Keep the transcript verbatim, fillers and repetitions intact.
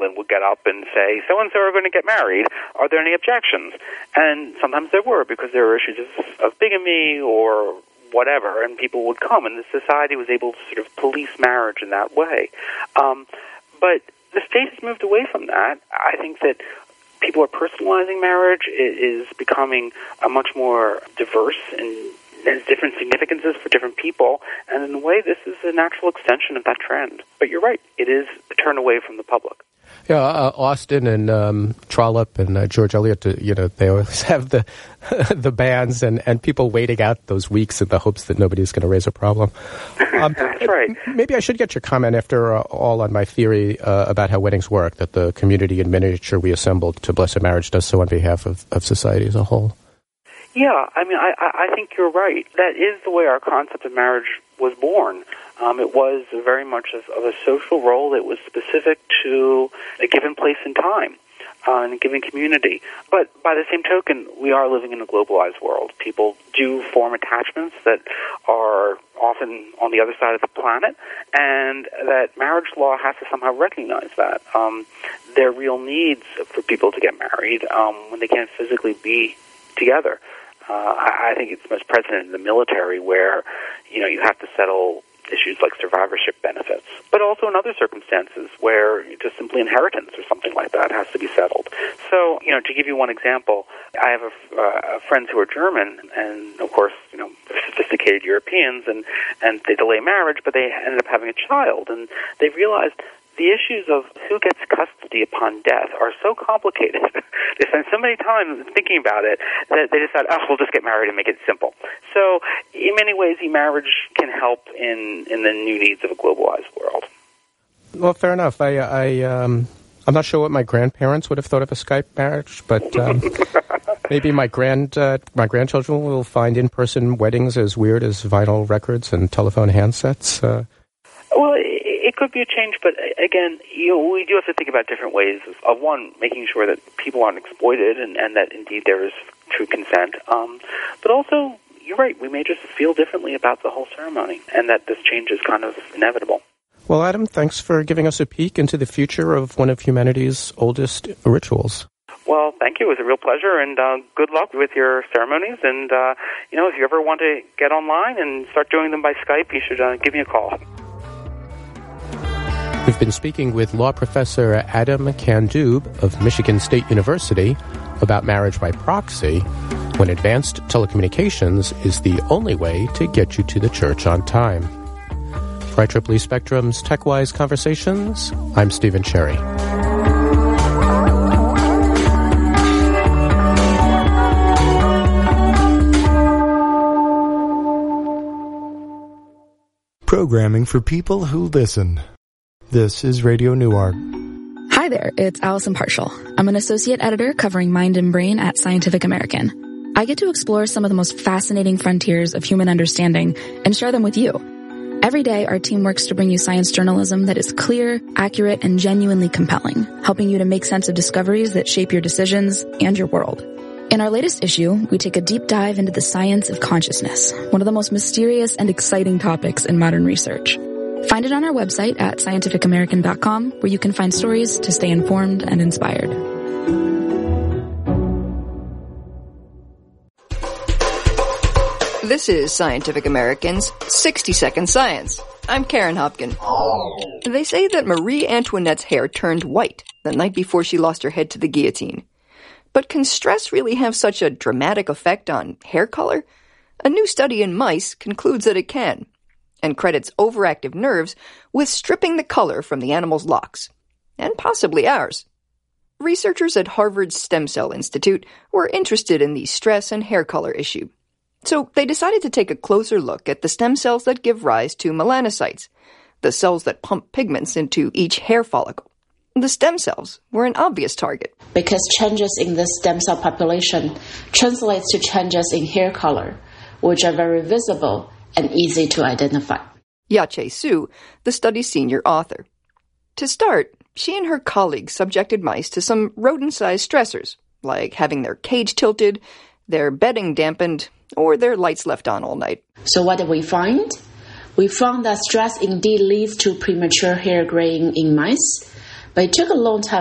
and would get up and say, so-and-so are going to get married. Are there any objections? And sometimes there were, because there were issues of, of bigamy or whatever, and people would come, and the society was able to sort of police marriage in that way. Um, but the state has moved away from that. I think that people are personalizing marriage. It is becoming a much more diverse and has different significances for different people, and in a way, this is a natural extension of that trend. But you're right, it is a turn away from the public. Yeah, uh, Austin and um, Trollope and uh, George Eliot, uh, you know, they always have the the bands and, and people waiting out those weeks in the hopes that nobody's going to raise a problem. Um, That's right. Maybe I should get your comment after uh, all on my theory uh, about how weddings work, that the community in miniature we assembled to bless a marriage does so on behalf of, of society as a whole. Yeah, I mean, I, I think you're right. That is the way our concept of marriage was born. Um, it was very much of, of a social role that was specific to a given place and time uh, in a given community. But by the same token, we are living in a globalized world. People do form attachments that are often on the other side of the planet, and that marriage law has to somehow recognize that. Um, there are real needs for people to get married um, when they can't physically be together. Uh, I, I think it's most present in the military, where, you know, you have to settle issues like survivorship benefits, but also in other circumstances where just simply inheritance or something like that has to be settled. So, you know, to give you one example, I have a, uh, friends who are German, and of course, you know, they're sophisticated Europeans, and, and they delay marriage, but they ended up having a child, and they realized the issues of who gets custody upon death are so complicated. They spend so many time thinking about it that they decide, oh, we'll just get married and make it simple. So in many ways, e-marriage can help in, in the new needs of a globalized world. Well, fair enough. I, I, um, I'm not sure what my grandparents would have thought of a Skype marriage, but um, maybe my grand uh, my grandchildren will find in-person weddings as weird as vinyl records and telephone handsets. Uh, well, it could be a change, but again, you know, we do have to think about different ways of, one, making sure that people aren't exploited and, and that indeed there is true consent. Um, but also, you're right, we may just feel differently about the whole ceremony, and that this change is kind of inevitable. Well, Adam, thanks for giving us a peek into the future of one of humanity's oldest rituals. Well, thank you. It was a real pleasure, and uh, good luck with your ceremonies. And, uh, you know, if you ever want to get online and start doing them by Skype, you should uh, give me a call. We've been speaking with law professor Adam Kandub of Michigan State University about marriage by proxy, when advanced telecommunications is the only way to get you to the church on time. For I triple E Spectrum's TechWise Conversations, I'm Stephen Cherry. Programming for people who listen. This is Radio Newark. Hi there, it's Allison Partial. I'm an associate editor covering mind and brain at Scientific American. I get to explore some of the most fascinating frontiers of human understanding and share them with you. Every day, our team works to bring you science journalism that is clear, accurate, and genuinely compelling, helping you to make sense of discoveries that shape your decisions and your world. In our latest issue, we take a deep dive into the science of consciousness, one of the most mysterious and exciting topics in modern research. Find it on our website at scientific american dot com, where you can find stories to stay informed and inspired. This is Scientific American's sixty second Science. I'm Karen Hopkin. They say that Marie Antoinette's hair turned white the night before she lost her head to the guillotine. But can stress really have such a dramatic effect on hair color? A new study in mice concludes that it can, and credits overactive nerves with stripping the color from the animal's locks, and possibly ours. Researchers at Harvard's Stem Cell Institute were interested in the stress and hair color issue. So they decided to take a closer look at the stem cells that give rise to melanocytes, the cells that pump pigments into each hair follicle. The stem cells were an obvious target. Because changes in the stem cell population translates to changes in hair color, which are very visible and easy to identify. Yache Su, the study's senior author. To start, she and her colleagues subjected mice to some rodent-sized stressors, like having their cage tilted, their bedding dampened, or their lights left on all night. So what did we find? We found that stress indeed leads to premature hair graying in mice, But it took a long time